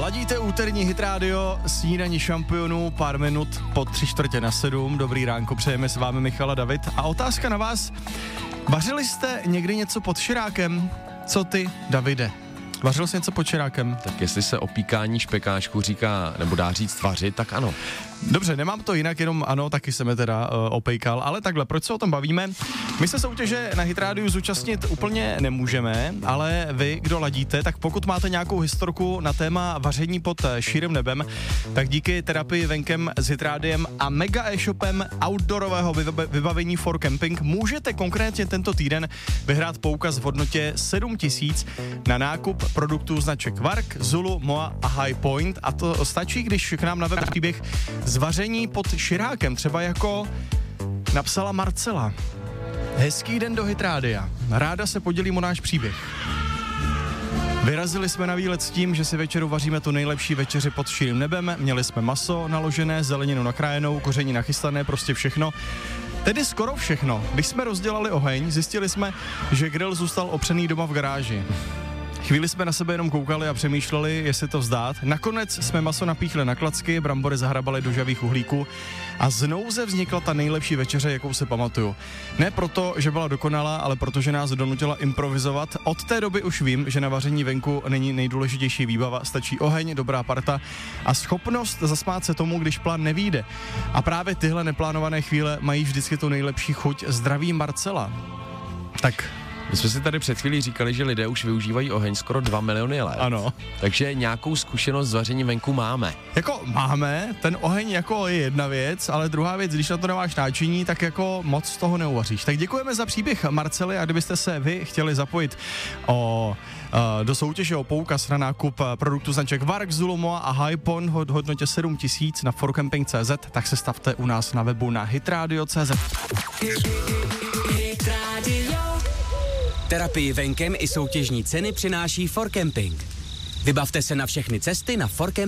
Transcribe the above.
Ladíte úterní Hit Radio, snídaní šampionů, pár minut po 6:45. Dobrý ránko, přejeme s vámi Michal a David. A otázka na vás, vařili jste někdy něco pod širákem? Co ty, Davide? Vařil jsi něco pod širákem? Tak jestli se opíkání špekáčku říká, nebo dá říct vařit, tak ano. Dobře, nemám to jinak, jenom ano, taky jsem je teda opejkal, ale takhle, proč se o tom bavíme? My se soutěže na Hit Radio zúčastnit úplně nemůžeme, ale vy, kdo ladíte, tak pokud máte nějakou historku na téma vaření pod širým nebem, tak díky terapii venkem s Hit Radiem a mega e-shopem outdoorového vybavení for camping můžete konkrétně tento týden vyhrát poukaz v hodnotě 7 000 na nákup produktů značek Vark, Zulu, Moa a High Point, a to stačí, když k nám navede příběh zvaření pod širákem, třeba jako napsala Marcela. Hezký den do Hit Rádia. Ráda se podělím o náš příběh. Vyrazili jsme na výlet s tím, že si večeru vaříme tu nejlepší večeři pod širým nebem, měli jsme maso naložené, zeleninu nakrájenou, koření nachystané, prostě všechno. Tedy skoro všechno. Když jsme rozdělali oheň, zjistili jsme, že grill zůstal opřený doma v garáži. Chvíli jsme na sebe jenom koukali a přemýšleli, jestli to vzdát. Nakonec jsme maso napíchli na klacky, brambory zahrabali do žavých uhlíků a z nouze vznikla ta nejlepší večeře, jakou si pamatuju. Ne proto, že byla dokonalá, ale protože nás donutila improvizovat. Od té doby už vím, že na vaření venku není nejdůležitější výbava, stačí oheň, dobrá parta a schopnost zasmát se tomu, když plán nevyjde. A právě tyhle neplánované chvíle mají vždycky tu nejlepší chuť. Zdraví Marcela. Tak... My jsme si tady před chvílí říkali, že lidé už využívají oheň skoro 2 miliony let. Ano. Takže nějakou zkušenost s vařením venku máme. Jako máme, ten oheň jako je jedna věc, ale druhá věc, když na to nemáš náčiní, tak jako moc z toho neuvaříš. Tak děkujeme za příběh Marcely a kdybyste se vy chtěli zapojit do soutěže o poukaz na nákup produktů značek Vark, Zulu, Moa a High Point v hodnotě 7 000 na forcamping.cz, tak se stavte u nás na webu na hitradio.cz. Terapii venkem i soutěžní ceny přináší For Camping. Vybavte se na všechny cesty na forcamping.cz.